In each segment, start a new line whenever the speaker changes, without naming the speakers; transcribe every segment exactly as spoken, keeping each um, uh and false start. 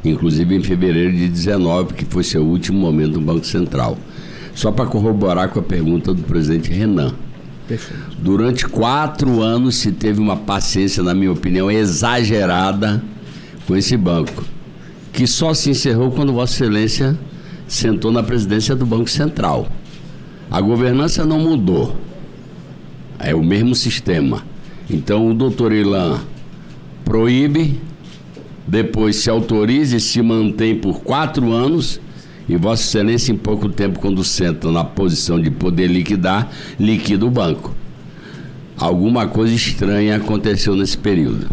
inclusive em fevereiro de dezenove, que foi seu último momento no Banco Central. Só para corroborar com a pergunta do presidente Renan.
Perfeito.
Durante quatro anos se teve uma paciência, na minha opinião, exagerada com esse banco, que só se encerrou quando Vossa Excelência sentou na presidência do Banco Central. A governança não mudou, é o mesmo sistema. Então o doutor Ilan proíbe, depois se autoriza e se mantém por quatro anos, e Vossa Excelência, em pouco tempo, quando senta na posição de poder liquidar, liquida o banco. Alguma coisa estranha aconteceu nesse período.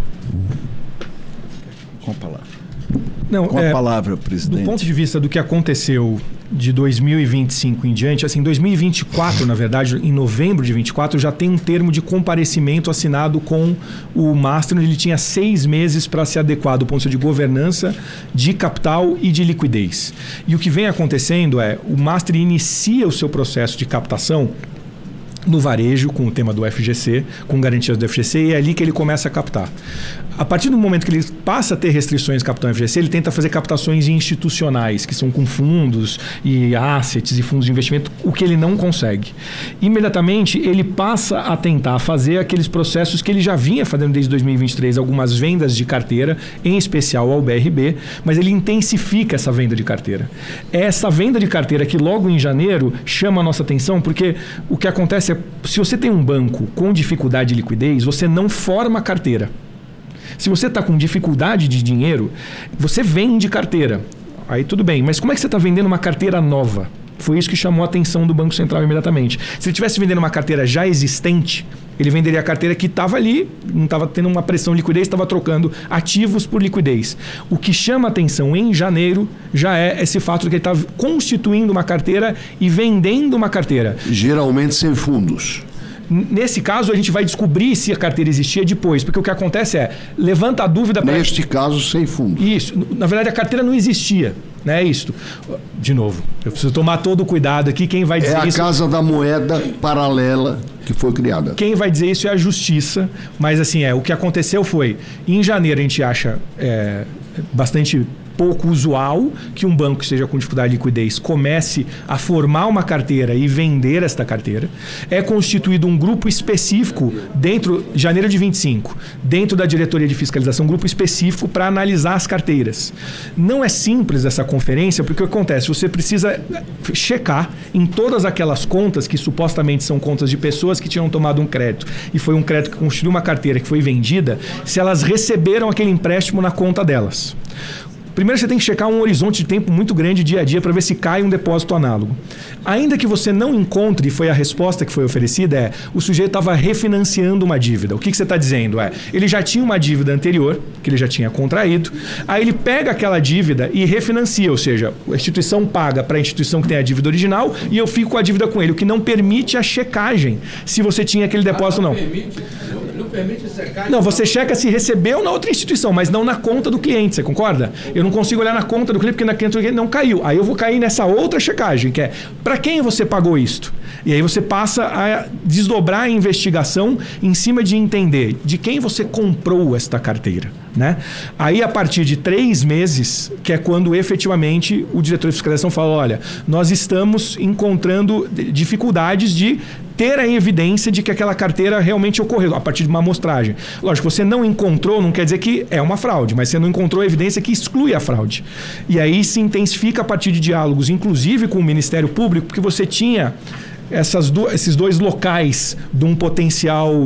Com a palavra.
Não,
Com a
é,
palavra, presidente.
Do ponto de vista do que aconteceu de dois mil e vinte e cinco em diante, assim, dois mil e vinte e quatro, na verdade, em novembro de vinte e quatro, já tem um termo de comparecimento assinado com o Master, onde ele tinha seis meses para se adequar do ponto de vista de governança, de capital e de liquidez. E o que vem acontecendo é, o Master inicia o seu processo de captação no varejo, com o tema do F G C, com garantias do F G C, e é ali que ele começa a captar. A partir do momento que ele passa a ter restrições de captação F G C, ele tenta fazer captações institucionais, que são com fundos e assets e fundos de investimento, o que ele não consegue. Imediatamente, ele passa a tentar fazer aqueles processos que ele já vinha fazendo desde dois mil e vinte e três, algumas vendas de carteira, em especial ao B R B, mas ele intensifica essa venda de carteira. É essa venda de carteira que logo em janeiro chama a nossa atenção, porque o que acontece é, se você tem um banco com dificuldade de liquidez, você não forma carteira. Se você está com dificuldade de dinheiro, você vende carteira. Aí tudo bem, mas como é que você está vendendo uma carteira nova? Foi isso que chamou a atenção do Banco Central imediatamente. Se ele estivesse vendendo uma carteira já existente, ele venderia a carteira que estava ali, não estava tendo uma pressão de liquidez, estava trocando ativos por liquidez. O que chama a atenção em janeiro já é esse fato de que ele está constituindo uma carteira e vendendo uma carteira.
Geralmente sem fundos.
Nesse caso, a gente vai descobrir se a carteira existia depois, porque o que acontece é, levanta a dúvida... Pra...
Neste caso, sem fundos.
Isso. Na verdade, a carteira não existia, né? Isto. De novo, eu preciso tomar todo o cuidado aqui. Quem vai dizer
isso... É a
isso...
casa da moeda paralela que foi criada.
Quem vai dizer isso é a justiça, mas assim, é, o que aconteceu foi, em janeiro a gente acha é, bastante... pouco usual que um banco que esteja com dificuldade de liquidez comece a formar uma carteira e vender esta carteira. É constituído um grupo específico dentro, janeiro de vinte e cinco, dentro da diretoria de fiscalização, um grupo específico para analisar as carteiras. Não é simples essa conferência, porque o que acontece? Você precisa checar em todas aquelas contas que supostamente são contas de pessoas que tinham tomado um crédito e foi um crédito que constituiu uma carteira que foi vendida, se elas receberam aquele empréstimo na conta delas. Primeiro você tem que checar um horizonte de tempo muito grande dia a dia para ver se cai um depósito análogo. Ainda que você não encontre, e foi a resposta que foi oferecida, é o sujeito estava refinanciando uma dívida. O que, que você está dizendo? É, ele já tinha uma dívida anterior, que ele já tinha contraído, aí ele pega aquela dívida e refinancia, ou seja, a instituição paga para a instituição que tem a dívida original e eu fico com a dívida com ele, o que não permite a checagem se você tinha aquele depósito ou não.
Não permite secar.
Não, você checa se recebeu na outra instituição, mas não na conta do cliente, você concorda? Eu não consigo olhar na conta do cliente porque na conta do cliente não caiu. Aí eu vou cair nessa outra checagem, que é para quem você pagou isto? E aí você passa a desdobrar a investigação em cima de entender de quem você comprou esta carteira, né? Aí a partir de três meses, que é quando efetivamente o diretor de fiscalização fala, olha, nós estamos encontrando dificuldades de ter a evidência de que aquela carteira realmente ocorreu, a partir de uma amostragem. Lógico, você não encontrou, não quer dizer que é uma fraude, mas você não encontrou a evidência que exclui a fraude. E aí se intensifica a partir de diálogos, inclusive com o Ministério Público, porque você tinha essas do, esses dois locais de um potencial,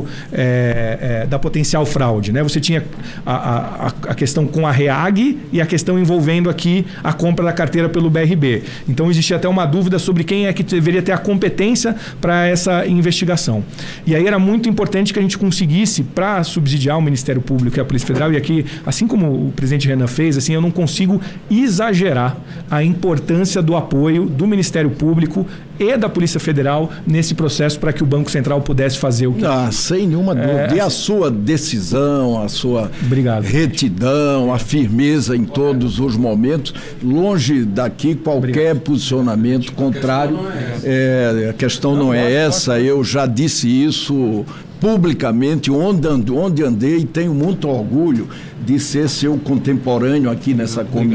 é, é, da potencial fraude, né? Você tinha a, a, a questão com a REAG e a questão envolvendo aqui a compra da carteira pelo B R B. Então existia até uma dúvida sobre quem é que deveria ter a competência para essa investigação. E aí era muito importante que a gente conseguisse, para subsidiar o Ministério Público e a Polícia Federal, e aqui, assim como o presidente Renan fez, assim, eu não consigo exagerar a importância do apoio do Ministério Público e da Polícia Federal nesse processo para que o Banco Central pudesse fazer o que...
Ah, sem nenhuma dúvida. É... E a sua decisão, a sua
Obrigado.
retidão, a firmeza em todos os momentos, longe daqui qualquer Obrigado. posicionamento contrário. É, a questão não é essa, eu já disse isso publicamente, onde, onde andei, e tenho muito orgulho de ser seu contemporâneo aqui nessa comissão.